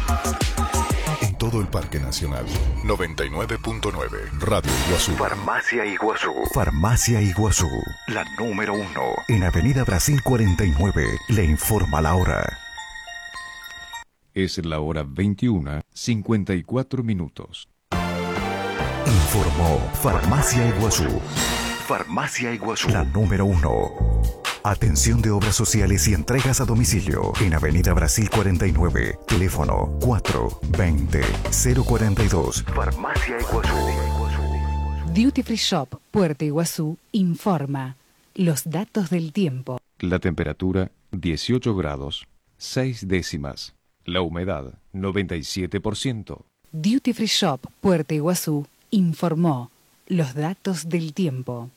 En todo el Parque Nacional. 99.9 Radio Iguazú. Farmacia Iguazú. Farmacia Iguazú. La número 1. En Avenida Brasil 49. Le informa la hora. Es la hora 21:54. Informó Farmacia Iguazú. Farmacia Iguazú. La número 1. Atención de obras sociales y entregas a domicilio. En Avenida Brasil 49. Teléfono 420-042. Farmacia Iguazú. Duty Free Shop Puerto Iguazú informa los datos del tiempo. La temperatura 18 grados, 6 décimas. La humedad 97%. Duty Free Shop Puerto Iguazú informó los datos del tiempo.